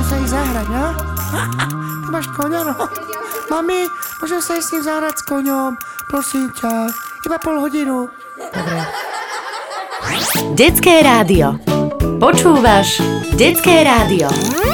sa ísť zahrať, no? Ty máš koňa, no? Mami, môžem sa ísť s ním zahrať s koňom? Prosím ťa, iba pol hodinu. Dobre. Detské rádio. Počúvaš Detské rádio.